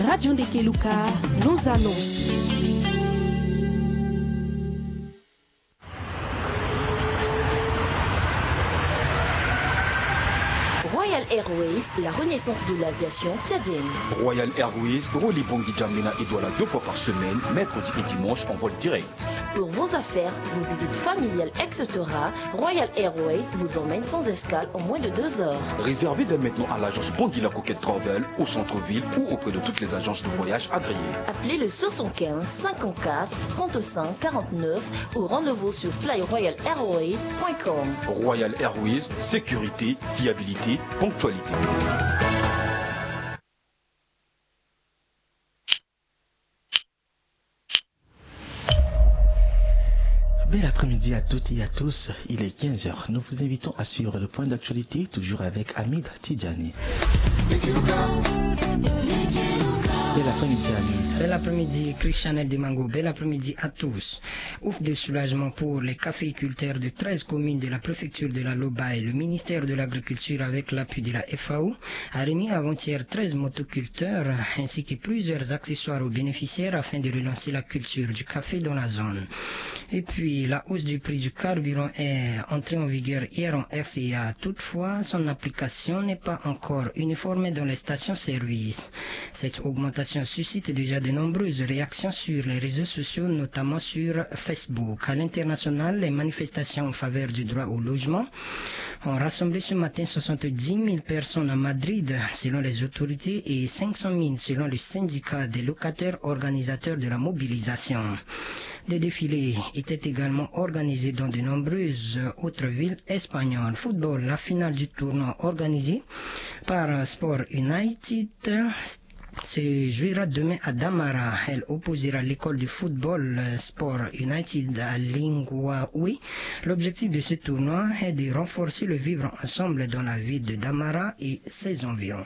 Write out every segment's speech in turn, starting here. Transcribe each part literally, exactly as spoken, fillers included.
Radio Ndekeluka nous annonce. Royal Airways, la renaissance de l'aviation tchadienne. Royal Airways relie Bangui Djamena et Douala deux fois par semaine, mercredi et dimanche en vol direct. Pour vos affaires, vos visites familiales, et cetera, Royal Airways vous emmène sans escale en moins de deux heures. Réservez dès maintenant à l'agence Bangui La Coquette Travel, au centre-ville ou auprès de toutes les agences de voyage agréées. Appelez le soixante-quinze cinquante-quatre trente-cinq quarante-neuf ou rendez-vous sur fly royal airways point com. Royal Airways, sécurité, fiabilité, ponctualité. Bel après-midi à toutes et à tous, il est quinze heures. Nous vous invitons à suivre le point d'actualité, toujours avec Hamid Tidjani. Bel après-midi Hamid. Bel après-midi Christianel Demango, bel après-midi à tous. Ouf de soulagement pour les caféiculteurs de treize communes de la préfecture de la Lobaye. Le ministère de l'Agriculture, avec l'appui de la F A O, a remis avant-hier treize motoculteurs ainsi que plusieurs accessoires aux bénéficiaires afin de relancer la culture du café dans la zone. Et puis, la hausse du prix du carburant est entrée en vigueur hier en R C A. Toutefois, son application n'est pas encore uniforme dans les stations-service. Cette augmentation suscite déjà de nombreuses réactions sur les réseaux sociaux, notamment sur Facebook. À l'international, les manifestations en faveur du droit au logement ont rassemblé ce matin soixante-dix mille personnes à Madrid, selon les autorités, et cinq cent mille selon le syndicat des locataires organisateurs de la mobilisation. Des défilés étaient également organisés dans de nombreuses autres villes espagnoles. Football, la finale du tournoi organisé par Sport United se jouera demain à Damara. Elle opposera l'école de football Sport United à Linguaoui. L'objectif de ce tournoi est de renforcer le vivre ensemble dans la ville de Damara et ses environs.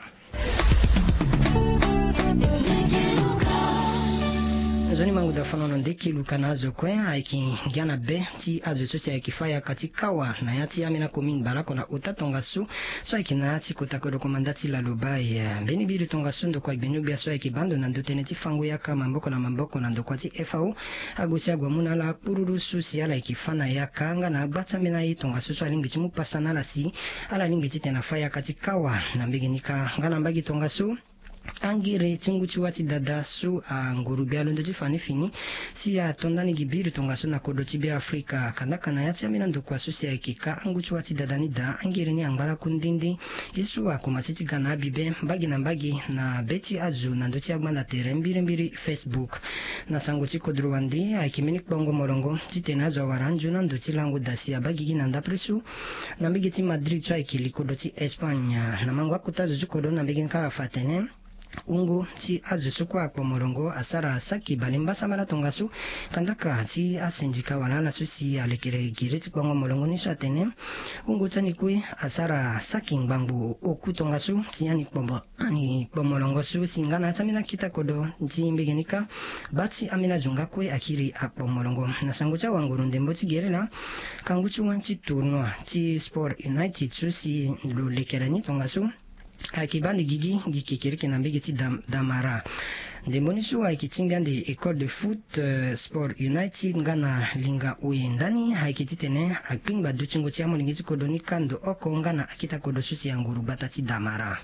Zoni mangu da fanono ndeki lukana zo kwe aiki giana be ti azo sosi aiki faya katikawa na yati amina komin balako na utatonga su so aiki na ati kotako dokomandati la Lobaye beni biru tonga su ndo kwa benu bia so aiki bando na ndoteneti fangu yaka mamboko na mamboko na ndokwati F A O agosi agwa muna la kururu susi ala aiki fana yaka anga na bata mena yi tonga su so alingi timu pasana la si ala lingi titena faya katikawa na mbegi nika ngana mbagi tonga su angire tinguchi wati dada su a ngurubi alondo tifani fini si ya tondani gibiru tonga su na kodoti be Afrika kandaka na yati amina ndo kwa susi ya ikika anguchi wati dada ni da angire ni angala kundindi isu wa kumasiti gana abibe mbagi na mbagi na beti azu na ndoti agmanda tere mbiri mbiri Facebook na sanguchi kodruwandi aikimini kbongo morongo titena azu awaranju na ndoti langu dasi ya bagi gina ndapresu na mbigi ti Madrid chwa ikili kodoti Espanya na mangwa kutazu jukodo na mbigi nkara fatene ungo ti azu sukwa kwa morongo asara saki balimba samala tongasu kandaka ti asenjika walala susi alekere gireti kwa morongo ni swatene ungo tani kwe asara saki ngbangu oku tongasu ti yani pombo ani pomorongo su singana tamina kita kodo ti mbegenika bati amina junga kwe akiri akpo morongo na sangucha wanguru ndembo ti gerela kanguchu wanchi tournoi ti Sport United susi lo lekerani tongasu akibandi gigi gikikiriki na mbegi ti dam, Damara ndemboni su aikitingandi école de foot uh, Sport United ngana linga uye ndani haikititene akpingba duchingo ti amolingi ti kodo ni kando oko ngana akita kodo susi ya nguru bata ti Damara.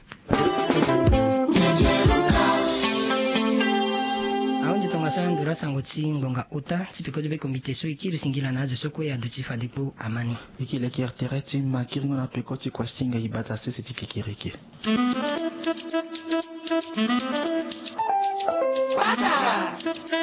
Aonji tonga so ndura sango ti ngonga uta tipiko be komite so ikiri singila na zo soko ya duchi fadipo amani ikile kier tereti makiringo na pekoti kwa singa ibata sese tikikiriki Pata